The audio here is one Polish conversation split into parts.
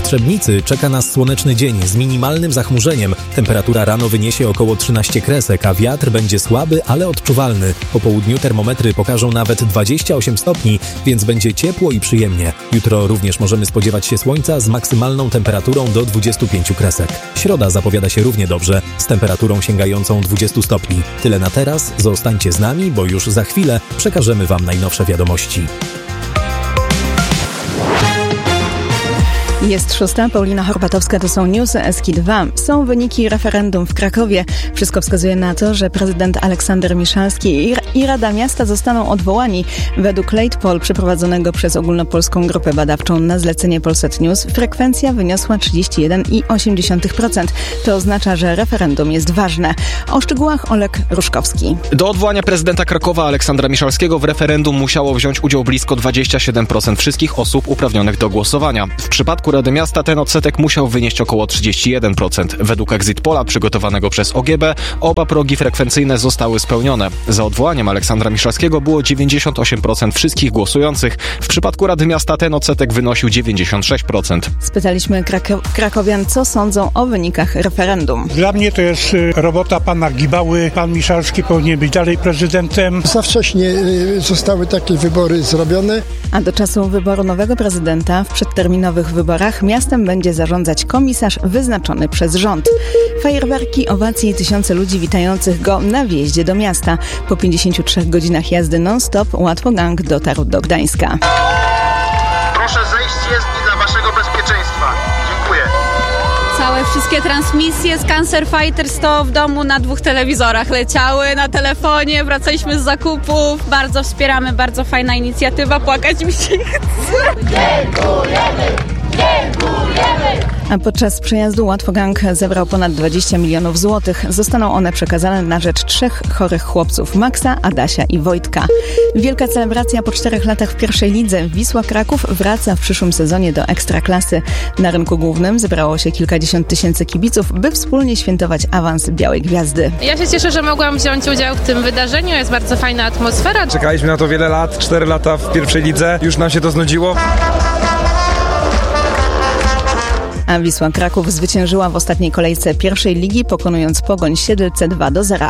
Trzebnicy czeka nas słoneczny dzień z minimalnym zachmurzeniem. Temperatura rano wyniesie około 13 kresek, a wiatr będzie słaby, ale odczuwalny. Po południu termometry pokażą nawet 28 stopni, więc będzie ciepło i przyjemnie. Jutro również możemy spodziewać się słońca z maksymalną temperaturą do 25 kresek. Środa zapowiada się równie dobrze, z temperaturą sięgającą 20 stopni. Tyle na teraz, zostańcie z nami, bo już za chwilę przekażemy Wam najnowsze wiadomości. Jest 6. Paulina Horbatowska, to są newsy SK2. Są wyniki referendum w Krakowie. Wszystko wskazuje na to, że prezydent Aleksander Miszalski i Rada Miasta zostaną odwołani. Według Late Poll przeprowadzonego przez ogólnopolską grupę badawczą na zlecenie Polsat News frekwencja wyniosła 31,8%. To oznacza, że referendum jest ważne. O szczegółach Oleg Ruszkowski. Do odwołania prezydenta Krakowa Aleksandra Miszalskiego w referendum musiało wziąć udział blisko 27% wszystkich osób uprawnionych do głosowania. W przypadku Rady Miasta ten odsetek musiał wynieść około 31%. Według Exit Polla przygotowanego przez OGB oba progi frekwencyjne zostały spełnione. Za odwołaniem Aleksandra Miszalskiego było 98% wszystkich głosujących. W przypadku Rady Miasta ten odsetek wynosił 96%. Spytaliśmy krakowian, co sądzą o wynikach referendum. Dla mnie to jest robota pana Gibały. Pan Miszalski powinien być dalej prezydentem. Za wcześnie zostały takie wybory zrobione. A do czasu wyboru nowego prezydenta w przedterminowych wyborach miastem będzie zarządzać komisarz wyznaczony przez rząd. Fajerwerki, owacje i tysiące ludzi witających go na wjeździe do miasta. Po 53 godzinach jazdy non-stop Łatwogang dotarł do Gdańska. Proszę zejść z jezdni dla waszego bezpieczeństwa. Dziękuję. Całe wszystkie transmisje z Cancer Fighters to w domu na 2 telewizorach leciały, na telefonie, wracaliśmy z zakupów. Bardzo wspieramy, bardzo fajna inicjatywa, płakać mi się chce. Dziękujemy! A podczas przejazdu Łatwogang zebrał ponad 20 milionów złotych. Zostaną one przekazane na rzecz 3 chorych chłopców: Maxa, Adasia i Wojtka. Wielka celebracja po 4 latach w pierwszej lidze. Wisła Kraków wraca w przyszłym sezonie do Ekstraklasy. Na rynku głównym zebrało się kilkadziesiąt tysięcy kibiców, by wspólnie świętować awans Białej Gwiazdy. Ja się cieszę, że mogłam wziąć udział w tym wydarzeniu. Jest bardzo fajna atmosfera. Czekaliśmy na to wiele lat, 4 lata w pierwszej lidze. Już nam się to znudziło. A Wisła Kraków zwyciężyła w ostatniej kolejce pierwszej ligi, pokonując Pogoń Siedlce 2-0.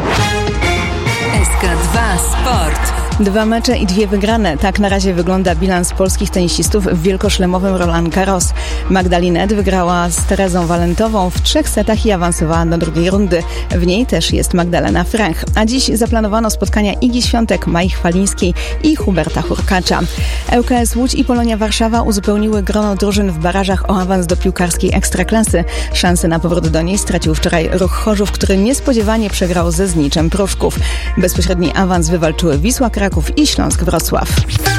SK2 Sport. 2 mecze i 2 wygrane. Tak na razie wygląda bilans polskich tenisistów w wielkoszlemowym Roland Garros. Magdalinet wygrała z Terezą Walentową w 3 setach i awansowała do drugiej rundy. W niej też jest Magdalena Fręch. A dziś zaplanowano spotkania Igi Świątek, Mai Chwalińskiej i Huberta Hurkacza. ŁKS Łódź i Polonia Warszawa uzupełniły grono drużyn w barażach o awans do piłkarskiej Ekstraklasy. Szansę na powrót do niej stracił wczoraj Ruch Chorzów, który niespodziewanie przegrał ze Zniczem Pruszków. Bezpośredni awans wywalczyły Wisła Kraków i Śląsk Wrocław.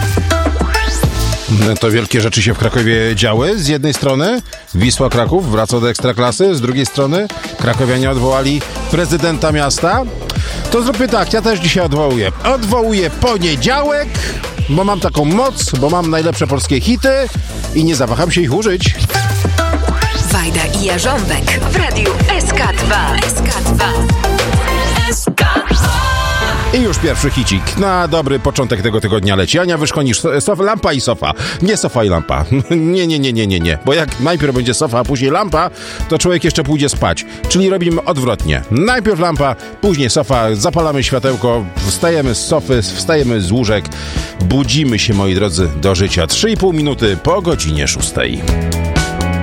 To wielkie rzeczy się w Krakowie działy. Z jednej strony Wisła Kraków wraca do Ekstraklasy, z drugiej strony krakowianie odwołali prezydenta miasta. To zróbmy tak, ja też dzisiaj odwołuję. Odwołuję poniedziałek, bo mam taką moc, bo mam najlepsze polskie hity i nie zawaham się ich użyć. Wajda i Jarząbek w radiu SK2. SK2. I już pierwszy hicik. Na dobry początek tego tygodnia leci. Ania Wyszkonisz, lampa i sofa. Nie sofa i lampa. Nie. Bo jak najpierw będzie sofa, a później lampa, to człowiek jeszcze pójdzie spać. Czyli robimy odwrotnie. Najpierw lampa, później sofa, zapalamy światełko, wstajemy z sofy, wstajemy z łóżek, budzimy się, moi drodzy, do życia. 3,5 minuty po godzinie 6.